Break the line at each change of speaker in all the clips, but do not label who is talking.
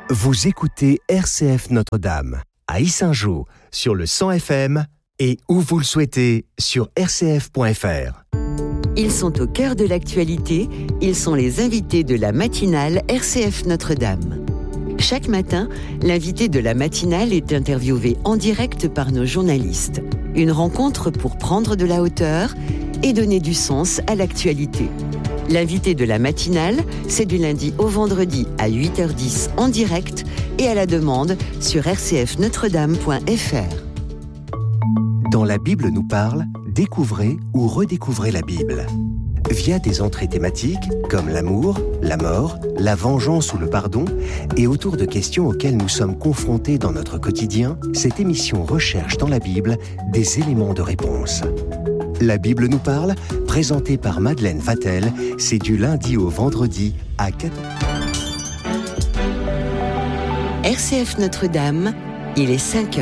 Vous écoutez RCF Notre-Dame à Yssingeaux sur le 100 FM et où vous le souhaitez sur rcf.fr.
Ils sont au cœur de l'actualité, ils sont les invités de la matinale RCF Notre-Dame. Chaque matin, l'invité de la matinale est interviewé en direct par nos journalistes. Une rencontre pour prendre de la hauteur et donner du sens à l'actualité. L'invité de la matinale, c'est du lundi au vendredi à 8h10 en direct et à la demande sur rcfnotredame.fr.
Dans La Bible nous parle, découvrez ou redécouvrez la Bible. Via des entrées thématiques comme l'amour, la mort, la vengeance ou le pardon, et autour de questions auxquelles nous sommes confrontés dans notre quotidien, cette émission recherche dans la Bible des éléments de réponse. La Bible nous parle, présentée par Madeleine Vatel, c'est du lundi au vendredi à 4h.
RCF Notre-Dame, il est 5h.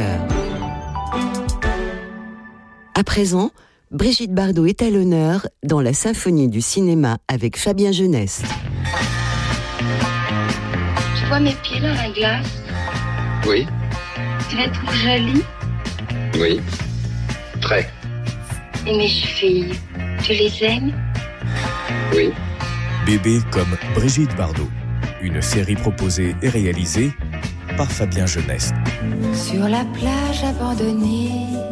À présent, Brigitte Bardot est à l'honneur dans la symphonie du cinéma avec Fabien Geneste.
Je vois mes pieds dans la glace.
Oui.
Tu les trouves jolies?
Oui. Très.
Et mes chevilles, tu les aimes?
Oui.
Bébé comme Brigitte Bardot. Une série proposée et réalisée par Fabien Geneste.
Sur la plage abandonnée,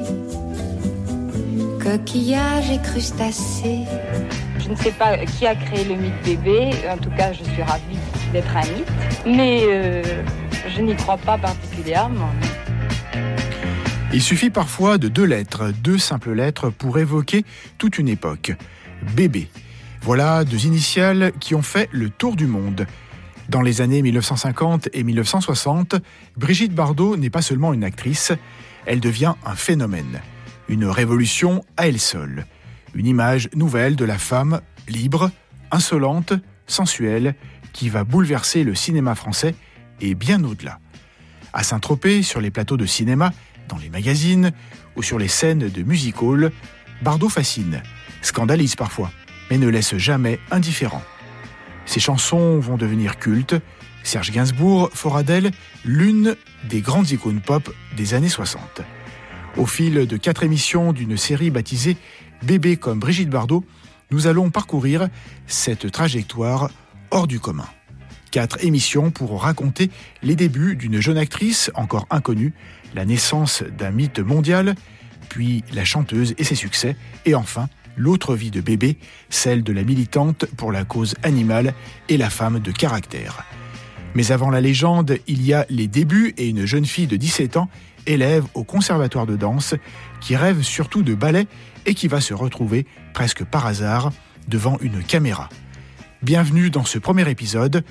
coquillages et crustacés.
Je ne sais pas qui a créé le mythe bébé, en tout cas je suis ravie d'être un mythe, mais je n'y crois pas particulièrement.
Il suffit parfois de deux simples lettres pour évoquer toute une époque. Bébé. Voilà deux initiales qui ont fait le tour du monde. Dans les années 1950 et 1960, Brigitte Bardot n'est pas seulement une actrice, elle devient un phénomène. Une révolution à elle seule. Une image nouvelle de la femme libre, insolente, sensuelle, qui va bouleverser le cinéma français et bien au-delà. À Saint-Tropez, sur les plateaux de cinéma, dans les magazines ou sur les scènes de music-hall, Bardot fascine, scandalise parfois, mais ne laisse jamais indifférent. Ses chansons vont devenir cultes. Serge Gainsbourg fera d'elle l'une des grandes icônes pop des années 60. Au fil de 4 émissions d'une série baptisée Bébé comme Brigitte Bardot, nous allons parcourir cette trajectoire hors du commun. 4 émissions pour raconter les débuts d'une jeune actrice encore inconnue, la naissance d'un mythe mondial, puis la chanteuse et ses succès, et enfin l'autre vie de Bébé, celle de la militante pour la cause animale et la femme de caractère. Mais avant la légende, il y a les débuts et une jeune fille de 17 ans, élève au conservatoire de danse, qui rêve surtout de ballet et qui va se retrouver, presque par hasard, devant une caméra. Bienvenue dans ce premier épisode,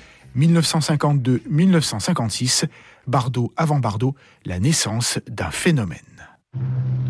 1952-1956, Bardot avant Bardot, la naissance d'un phénomène.